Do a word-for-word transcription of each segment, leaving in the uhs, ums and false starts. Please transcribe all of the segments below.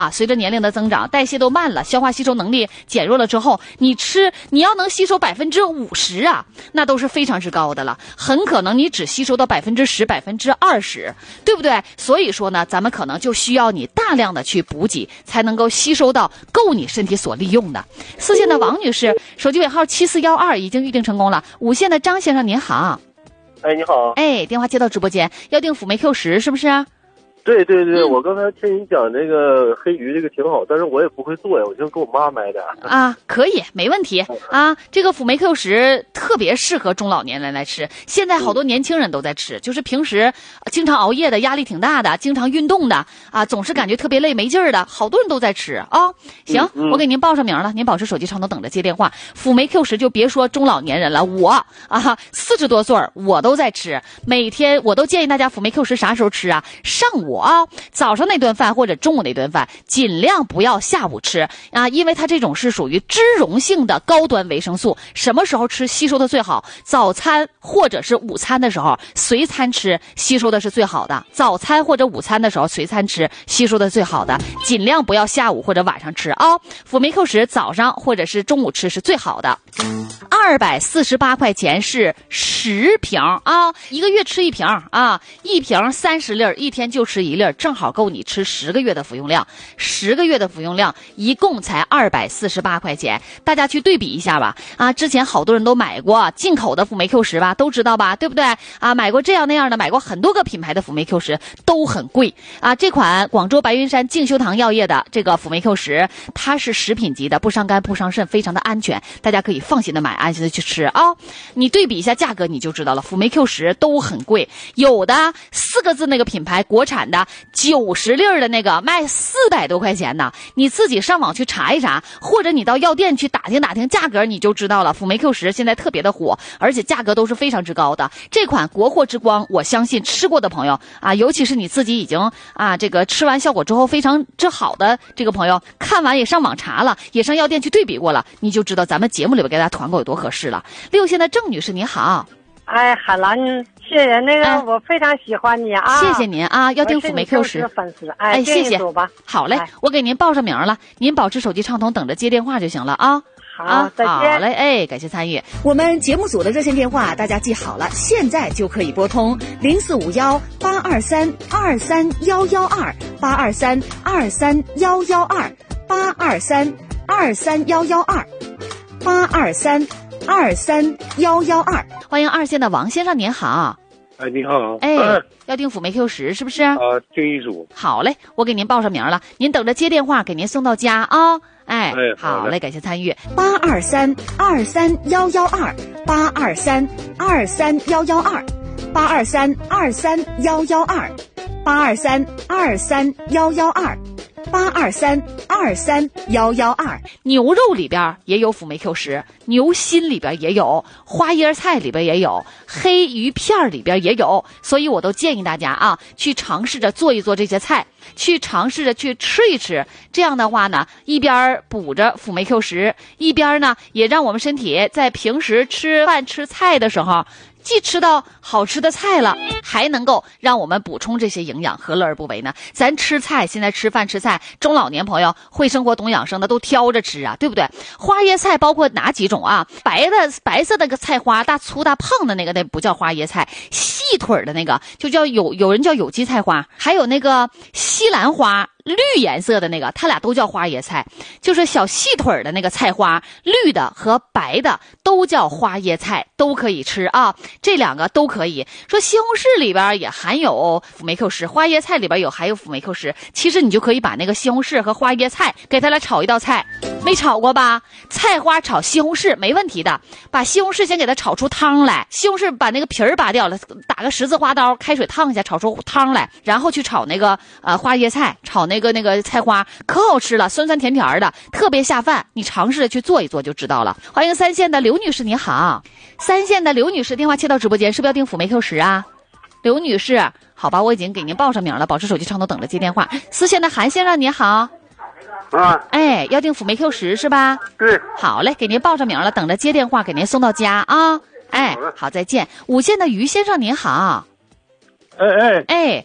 啊，随着年龄的增长，代谢都慢了，消化吸收能力减弱了之后，你吃你要能吸收百分之五十啊，那都是非常之高的了。很可能你只吸收到百分之十、百分之二十，对不对？所以说呢，咱们可能就需要你大量的去补给，才能够吸收到够你身体所利用的。四线的王女士，手机尾号七四一二已经预定成功了。五线的张先生您好， 哎，你好， 哎，电话接到直播间，要订辅酶 Q 十是不是？ 对对对、 嗯， 我刚才听你讲这个黑鱼这个挺好，但是我也不会做呀，我就给我妈买点啊，可以，没问题啊。这个辅酶 Q 十特别适合中老年人来吃，现在好多年轻人都在吃，就是平时经常熬夜的、压力挺大的、经常运动的啊，总是感觉特别累没劲儿的，好多人都在吃啊。行、嗯嗯，我给您报上名了，您保持手机畅通，等着接电话。辅酶 Q 十就别说中老年人了，我啊四十多岁我都在吃，每天我都建议大家辅酶 Q 十啥时候吃啊？上午啊，早上那顿饭或者中午那顿饭，尽量不要下午吃啊，因为它这种是属于脂溶性的高端维生素，什么时候吃吸收的最好？早餐或者是午餐的时候随餐吃，吸收的是最好的。早餐或者午餐的时候随餐吃，吸收的最好的，尽量不要下午或者晚上吃啊。辅酶 Q 十早上或者是中午吃是最好的。二百四十八块钱是十瓶啊，一个月吃一瓶啊，一瓶三十粒，一天就吃一粒，正好够你吃十个月的服用量。十个月的服用量一共才二百四十八块钱，大家去对比一下吧。啊，之前好多人都买过进口的辅酶 Q 十吧，都知道吧，对不对？啊，买过这样那样的，买过很多个品牌的辅酶 Q 十都很贵啊。这款广州白云山静修堂药业的这个辅酶 Q 十，它是食品级的，不伤肝不伤肾，非常的安全，大家可以放心的买，安心的去吃啊。你对比一下价格你就知道了，辅酶 Q 十都很贵，有的四个字那个品牌国产的九十粒的那个卖四百多块钱呢，你自己上网去查一查，或者你到药店去打听打听价格，你就知道了。辅酶 Q 十现在特别的火，而且价格都是非常之高的。这款国货之光，我相信吃过的朋友啊，尤其是你自己已经啊这个吃完效果之后非常之好的这个朋友，看完也上网查了，也上药店去对比过了，你就知道咱们节目里边给大家团购有多合适了。六线的郑女士你好。 哎，海兰，谢谢那个、哎，我非常喜欢你啊！ 谢谢您啊，要订辅酶 Q 十粉丝，哎， 哎谢谢。好嘞、 哎， 我给您报上名了，您保持手机畅通，等着接电话就行了啊。 好， 啊， 再见。 好嘞，哎，感谢参与。我们节目组的热线电话大家记好了，现在就可以拨通零四五幺八二三二三幺幺二八二三二三幺幺二八二三二三幺幺二八二三二三幺幺二。欢迎二线的王先生，您好。 哎，你好。 哎，嗯、要订辅酶 Q 十是不是？ 啊，订一组。 好嘞，我给您报上名了，您等着接电话，给您送到家啊。哎， 哎， 好嘞，感谢参与。八二三二三幺幺二八二三二三幺幺二八二三二三幺幺二八二三二三幺幺二八二三二三幺幺二。牛肉里边也有辅酶 Q 十，牛心里边也有，花椰菜里边也有，黑鱼片里边也有，所以我都建议大家啊，去尝试着做一做这些菜，去尝试着去吃一吃。这样的话呢，一边补着辅酶 Q 十，一边呢也让我们身体在平时吃饭吃菜的时候，既吃到好吃的菜了，还能够让我们补充这些营养，何乐而不为呢？咱吃菜，现在吃饭吃菜，中老年朋友会生活懂养生的都挑着吃啊，对不对？花椰菜包括哪几种啊？白的白色的个菜花，大粗大胖的那个那不叫花椰菜，细腿的那个就叫有有人叫有机菜花，还有那个西兰花。绿颜色的那个它俩都叫花椰菜，就是小细腿的那个菜花，绿的和白的都叫花椰菜，都可以吃啊，这两个都可以。说西红柿里边也含有辅酶 Q 十，花椰菜里边有含有辅酶 Q 十，其实你就可以把那个西红柿和花椰菜给它来炒一道菜，没炒过吧？菜花炒西红柿没问题的，把西红柿先给它炒出汤来，西红柿把那个皮儿拔掉了，打个十字花刀，开水烫一下，炒出汤来，然后去炒那个呃花椰菜，炒那个那个菜花，可好吃了，酸酸甜甜的，特别下饭。你尝试着去做一做就知道了。欢迎三线的刘女士，你好。三线的刘女士，电话切到直播间，是不是要订辅酶 Q 十啊？刘女士，好吧，我已经给您报上名了，保持手机畅通，等着接电话。四线的韩先生，你好。 啊， 哎，要订辅酶 Q 十是吧？ 对。 好嘞，给您报上名了，等着接电话，给您送到家啊。哎，好，再见。五线的于先生，您好。 哎哎哎。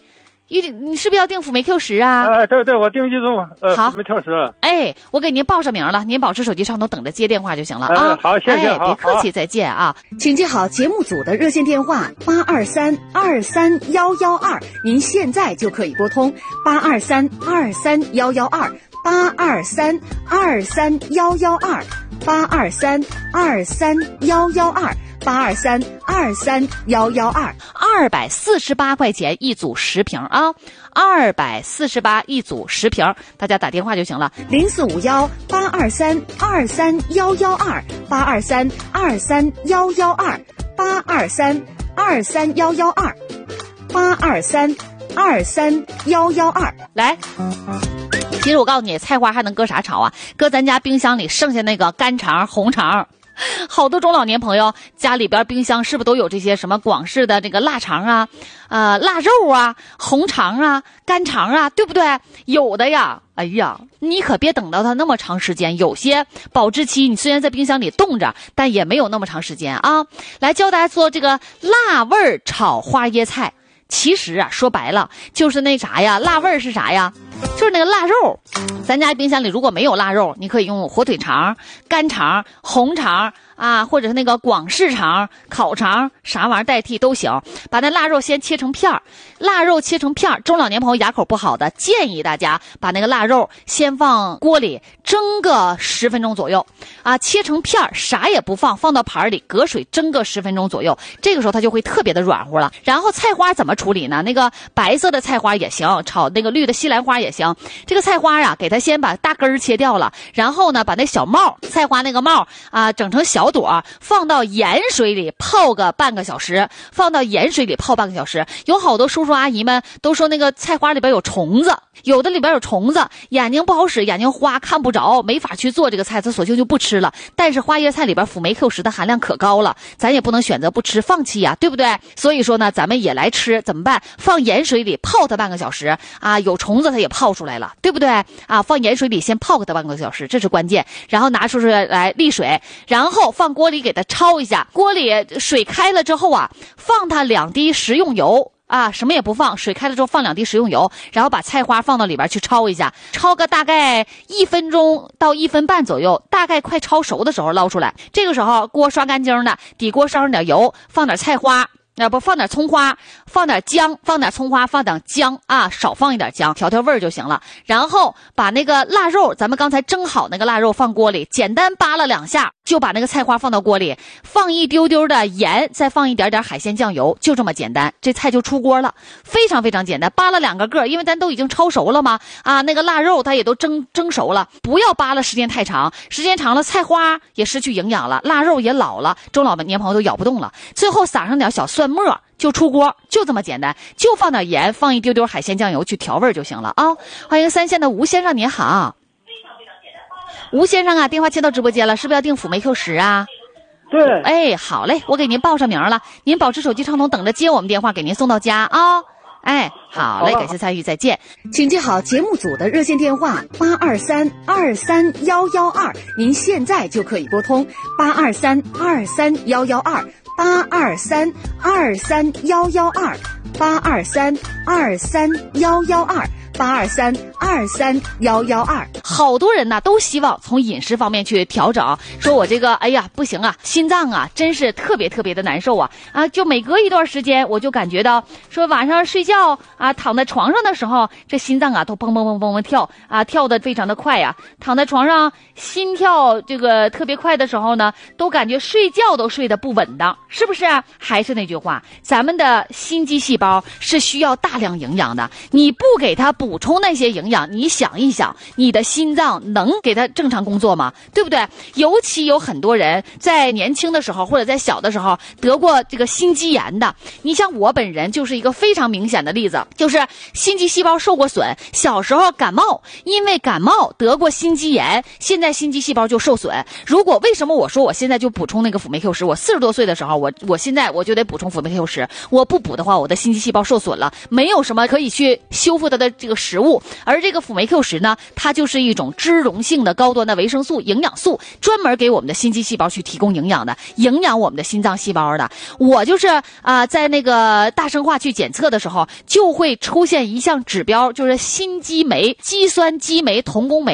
一你是不是要订辅酶 Q 十啊？ 哎，对对，我订一种呃好辅酶 Q 十。 哎，我给您报上名了，您保持手机畅通，等着接电话就行了啊。 哎，好，谢谢， 哎，别客气，再见啊。 请记好节目组的热线电话八二三二三幺幺二，您现在就可以拨通八二三二三幺幺二八二三二三幺幺二八二三二三幺幺二。八二三二三幺幺二， 二百四十八块钱一组十瓶啊，二百四十八一组十瓶，大家打电话就行了。 零四五幺八二三二三幺幺二，八二三二三幺幺二，八二三二三幺幺二，八二三二三幺幺二。 来，其实我告诉你，菜花还能搁啥炒啊？搁咱家冰箱里剩下那个干肠、红肠。好多中老年朋友家里边冰箱是不是都有这些什么广式的这个腊肠啊、呃腊肉啊、红肠啊、干肠啊，对不对？有的呀。哎呀，你可别等到它那么长时间，有些保质期你虽然在冰箱里冻着，但也没有那么长时间啊。来教大家做这个辣味炒花椰菜。其实啊，说白了就是那啥呀，辣味是啥呀？就是那个腊肉。咱家冰箱里如果没有腊肉，你可以用火腿肠、干肠、红肠啊，或者是那个广式肠、烤肠，啥玩意儿代替都行。把那腊肉先切成片儿，腊肉切成片儿。中老年朋友牙口不好的，建议大家把那个腊肉先放锅里蒸个十分钟左右啊，切成片儿，啥也不放，放到盘里隔水蒸个十分钟左右。这个时候它就会特别的软乎了。然后菜花怎么处理呢？那个白色的菜花也行，炒那个绿的西兰花也行。这个菜花啊，给它先把大根儿切掉了，然后呢，把那小帽菜花那个帽啊整成小朵，放到盐水里泡个半个小时，放到盐水里泡半个小时。有好多叔叔阿姨们都说那个菜花里边有虫子，有的里边有虫子，眼睛不好使，眼睛花看不着，没法去做这个菜，他索性就不吃了。但是花椰菜里边辅酶 Q 十的含量可高了，咱也不能选择不吃放弃呀，对不对？所以说呢，咱们也来吃，怎么办？放盐水里泡它半个小时啊，有虫子它也泡出来了，对不对啊？放盐水里先泡它半个小时，这是关键。然后拿出来沥水，然后放锅里给它焯一下。锅里水开了之后啊，放它两滴食用油。啊，什么也不放，水开了之后放两滴食用油，然后把菜花放到里边去焯一下，焯个大概一分钟到一分半左右，大概快焯熟的时候捞出来。这个时候锅刷干净的，底锅烧上点油，放点菜花。要不放点葱花，放点姜，放点葱花，放点姜啊，少放一点姜，调调味儿就行了。然后把那个腊肉，咱们刚才蒸好那个腊肉放锅里，简单扒拉两下，就把那个菜花放到锅里，放一丢丢的盐，再放一点点海鲜酱油，就这么简单，这菜就出锅了，非常非常简单。扒拉两个个，因为咱都已经焯熟了嘛，啊，那个腊肉它也都蒸蒸熟了，不要扒拉时间太长，时间长了菜花也失去营养了，腊肉也老了，中老年朋友都咬不动了。最后撒上点小蒜末就出锅，就这么简单，就放点盐，放一丢丢海鲜酱油去调味就行了啊！欢迎三线的吴先生，您好。吴先生啊，电话接到直播间了，是不是要订辅酶 Q 十啊？ 对。 哎，好嘞，我给您报上名了，您保持手机畅通，等着接我们电话，给您送到家啊。哎，好嘞，感谢参与，再见。 请记好节目组的热线电话八二三二三幺幺二，您现在就可以拨通八二三二三幺幺二。八二三二三幺幺二，八二三二三幺幺二，八二三二三幺幺二。 好多人呢都希望从饮食方面去调整，说我这个哎呀不行啊，心脏啊真是特别特别的难受啊啊！就每隔一段时间，我就感觉到说晚上睡觉啊，躺在床上的时候，这心脏啊都砰砰砰砰砰跳啊，跳得非常的快呀、啊。躺在床上心跳这个特别快的时候呢，都感觉睡觉都睡得不稳当，是不是啊？还是那句话，咱们的心肌细胞是需要大量营养的，你不给它补充那些营养，你想一想，你的心脏能给它正常工作吗？对不对？尤其有很多人在年轻的时候或者在小的时候得过这个心肌炎的，你像我本人就是一个非常明显的例子，就是心肌细胞受过损，小时候感冒，因为感冒得过心肌炎，现在心肌细胞就受损。如果为什么我说我现在就补充那个辅酶 Q 十，我四十多岁的时候，我我现在我就得补充辅酶 Q 十，我不补的话，我的心肌细胞受损了，没有什么可以去修复它的这个食物。而这个辅酶 Q 十呢，它就是一种脂溶性的高端的维生素、营养素，专门给我们的心肌细胞去提供营养的，营养我们的心脏细胞的。我就是啊、呃，在那个大生化去检测的时候，就会出现一项指标，就是心肌酶、肌酸基酶同工酶。